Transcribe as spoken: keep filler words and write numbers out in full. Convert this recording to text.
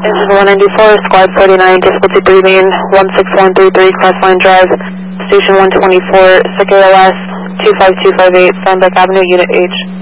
Engine one ninety-four, Squad forty-nine, difficulty breathing, one six one three three, Crossline Drive, Station one twenty-four, Circular West, two five two five eight, Fernbeck Avenue, Unit H.